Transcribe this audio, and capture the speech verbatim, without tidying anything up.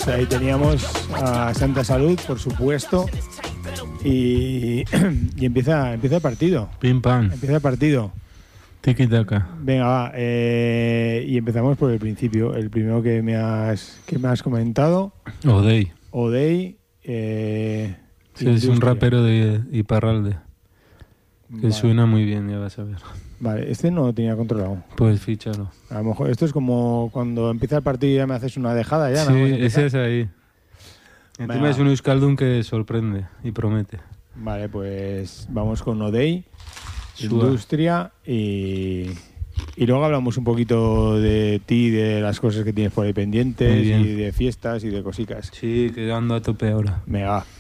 Pues ahí teníamos a Santa Salud, por supuesto. Y, y empieza, empieza el partido. Pim pam. Empieza el partido. Tiki taka. Venga, va. Eh, y empezamos por el principio. El primero que me has, que me has comentado. Odey. Odey. Eh, sí, es un rapero de Iparralde. Que vale. Suena muy bien, ya vas a ver. Vale, este no lo tenía controlado. Pues fíchalo. A lo mejor esto es como cuando empieza el partido y ya me haces una dejada. Ya, sí, ¿no? ese es ahí. Encima Venga. es un euskaldun que sorprende y promete. Vale, pues vamos con Odey, Sua. Industria y, y luego hablamos un poquito de ti, de las cosas que tienes por ahí pendientes y de fiestas y de cosicas. Sí, quedando a tope ahora. Venga.